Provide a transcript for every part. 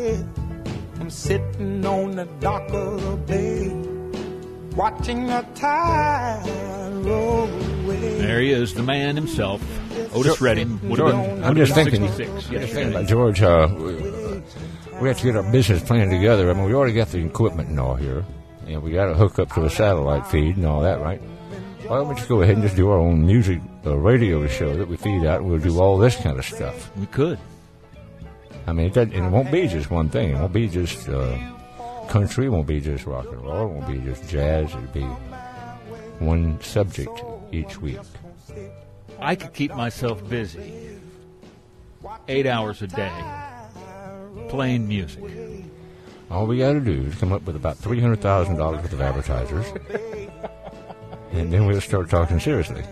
I'm sitting on the dock of the bay, watching the tide roll away. There he is, the man himself, Otis Redding. I'm just thinking, 66 about George. We have to get our business plan together. I mean, we already got the equipment and all here, and we got to hook up to a satellite feed and all that, right? Why don't we just go ahead and just do our own music radio show that we feed out, and we'll do all this kind of stuff. We could. I mean, and it won't be just one thing. It won't be just country. It won't be just rock and roll. It won't be just jazz. It'll be one subject each week. I could keep myself busy 8 hours a day playing music. All we got to do is come up with about $300,000 worth of advertisers, and then we'll start talking seriously.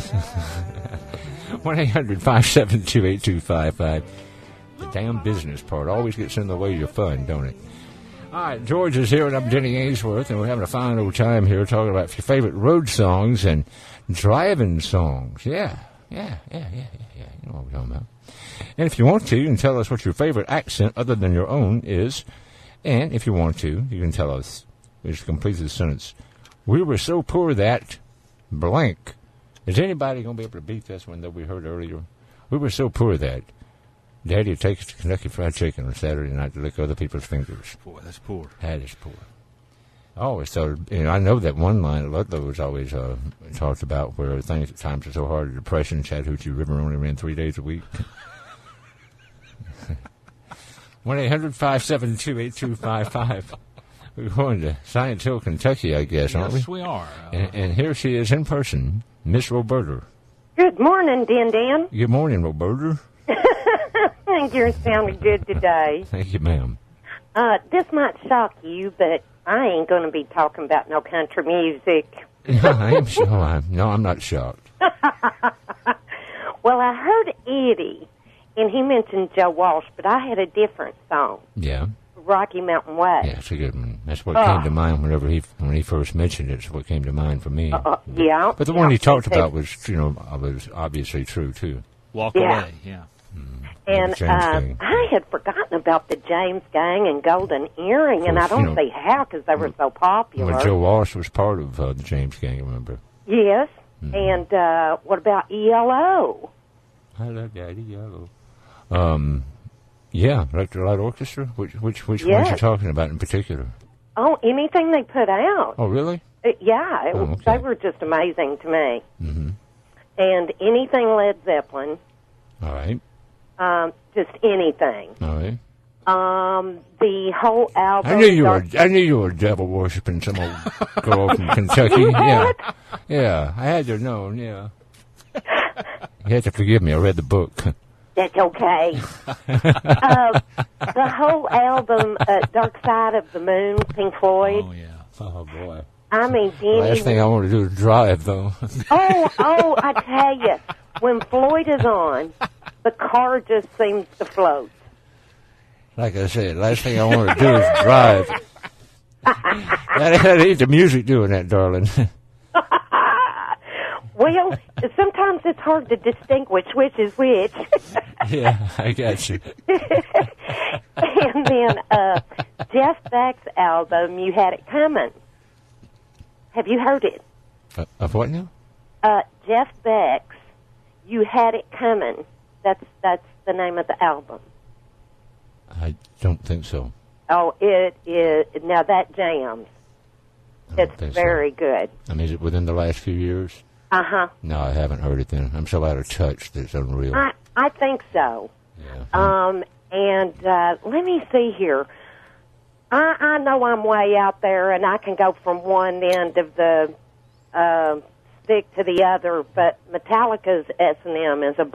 1-800-572-8255. The damn business part always gets in the way of your fun, don't it? All right, George is here, and I'm Denny Ainsworth, and we're having a fine old time here talking about your favorite road songs and driving songs. Yeah. You know what we're talking about. And if you want to, you can tell us what your favorite accent other than your own is. And if you want to, you can tell us, just complete the sentence, we were so poor that blank. Is anybody going to be able to beat this one that we heard earlier? We were so poor that Daddy takes to Kentucky Fried Chicken on Saturday night to lick other people's fingers. Boy, that's poor. That is poor. I always thought, I know that one line Ludlow was always talked about where things at times are so hard, the Depression, Chattahoochee River only ran 3 days a week. 1-800-572-8255. We're going to Science Hill, Kentucky, I guess, aren't we? Yes, we are. And here she is in person, Miss Roberta. Good morning, Dan. Good morning, Roberta. I think you're sounding good today. Thank you, ma'am. This might shock you, but I ain't going to be talking about no country music. I'm not shocked. Well, I heard Eddie, and he mentioned Joe Walsh, but I had a different song. Yeah. Rocky Mountain Way. Yeah, it's a good one. That's what came to mind when he first mentioned it. It's what came to mind for me. Yeah. But the one he talked about was obviously true, too. Walk away, yeah. And I had forgotten about the James Gang and Golden Earring, and I don't see how because they were so popular. Well, Joe Walsh was part of the James Gang, remember? Yes. Mm-hmm. And what about ELO? I love that ELO. Yeah, Electric Light Orchestra. Which ones are you talking about in particular? Oh, anything they put out. Oh, really? They were just amazing to me. Mm-hmm. And anything Led Zeppelin. All right. Just anything. All right. The whole album. I knew you were devil worshiping some old girl from Kentucky. Yeah. I had to know. Yeah. You have to forgive me. I read the book. That's okay. The whole album, Dark Side of the Moon, Pink Floyd. Oh yeah. Oh boy. I mean, Denny. Last thing I want to do is drive, though. Oh, I tell you, when Floyd is on, the car just seems to float. Like I said, last thing I want to do is drive. That ain't the music doing that, darling. Well, sometimes it's hard to distinguish which is which. Yeah, I got you. And then Jeff Beck's album, You Had It Coming. Have you heard it? Of what now? Jeff Beck's You Had It Coming. That's the name of the album. I don't think so. Oh, it is. Now that jams. It's very good. I mean, is it within the last few years? Uh-huh. No, I haven't heard it then. I'm so out of touch that it's unreal. I think so. Yeah. And let me see here. I know I'm way out there, and I can go from one end of the stick to the other, but Metallica's S&M is a